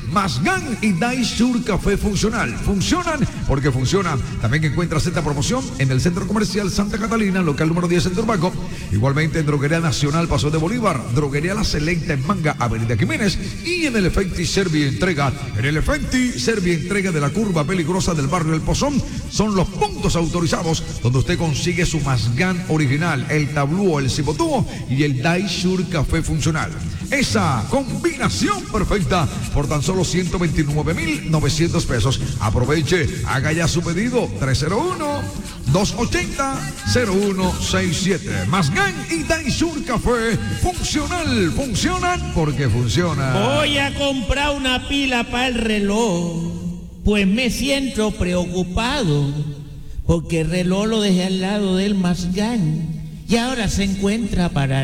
Mazgán y Daisur Café Funcional. Funcionan porque funcionan. También encuentras esta promoción en el Centro Comercial Santa Catalina, local número 10 en Turbaco. Igualmente en Droguería Nacional Paso de Bolívar, Droguería La Selecta en Manga, Avenida Jiménez, y en el Efecti Servientrega. En el Efecti Servientrega de la curva peligrosa del barrio El Pozón son los puntos autorizados donde usted consigue su Mazgán original, el tablúo, el cibotúo y el Daisur Café Funcional. Esa combinación perfecta por tan solo 129.900 pesos. Aproveche, haga ya su pedido. 301-280-0167. Mazgán y Daisur Café Funcional. Funcionan porque funcionan. Voy a comprar una pila para el reloj, pues me siento preocupado, porque el reloj lo dejé al lado del Mazgán y ahora se encuentra para